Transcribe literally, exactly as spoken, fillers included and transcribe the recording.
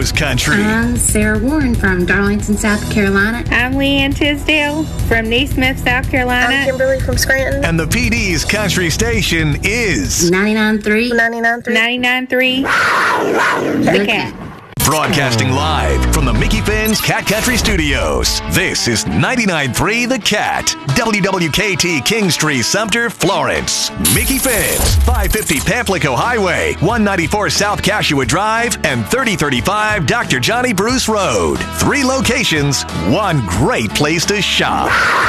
Rose Country. I'm Sarah Warren from Darlington, South Carolina. I'm Leanne Tisdale from Naismith, South Carolina. I'm Kimberly from Scranton. And the P D's country station is ninety-nine point three. ninety-nine point three. ninety-nine point three. The Cat. Broadcasting live from the Mickey Finn's Cat Country Studios. This is ninety-nine point three The Cat. W W K T Kingstree, Sumter, Florence. Mickey Finn's, five fifty Pamplico Highway, one ninety-four South Cashua Drive, and thirty thirty-five Doctor Johnny Bruce Road. Three locations, one great place to shop.